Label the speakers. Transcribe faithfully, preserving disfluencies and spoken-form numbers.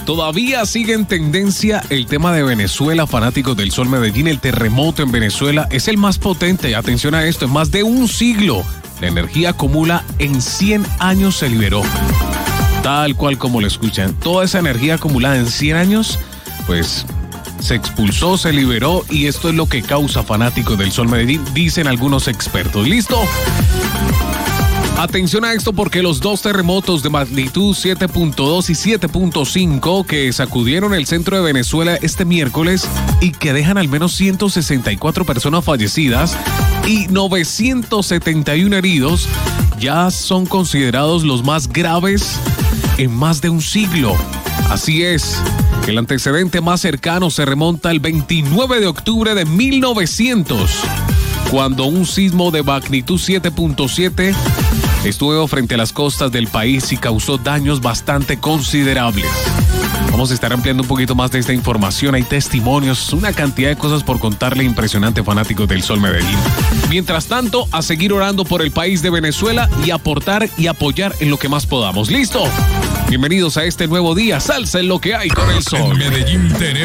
Speaker 1: Todavía sigue en tendencia el tema de Venezuela, fanáticos del Sol Medellín. El terremoto en Venezuela es el más potente. Atención a esto, en más de un siglo. La energía acumula en cien años se liberó. Tal cual como lo escuchan. Toda esa energía acumulada en cien años, pues se expulsó, se liberó y esto es lo que causa fanáticos del Sol Medellín, dicen algunos expertos. ¿Listo? Atención a esto porque los dos terremotos de magnitud siete punto dos y siete punto cinco que sacudieron el centro de Venezuela este miércoles y que dejan al menos ciento sesenta y cuatro personas fallecidas y novecientos setenta y uno heridos ya son considerados los más graves en más de un siglo. Así es, el antecedente más cercano se remonta al veintinueve de octubre de mil novecientos, cuando un sismo de magnitud siete punto siete estuvo frente a las costas del país y causó daños bastante considerables. Vamos a estar ampliando un poquito más de esta información. Hay testimonios, una cantidad de cosas por contarle, impresionante, fanáticos del Sol Medellín. Mientras tanto, a seguir orando por el país de Venezuela y aportar y apoyar en lo que más podamos. ¿Listo? Bienvenidos a este nuevo día. Salsa en lo que hay con el Sol.
Speaker 2: En Medellín tenemos